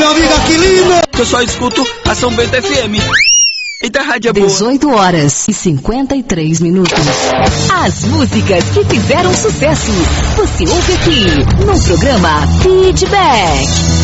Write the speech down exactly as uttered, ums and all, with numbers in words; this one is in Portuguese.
meu amigo Aquilino. Eu só escuto a São Bento F M. Eita, rádio é boa. dezoito horas e cinquenta e três minutos. As músicas que fizeram sucesso. Você ouve aqui no programa Feedback.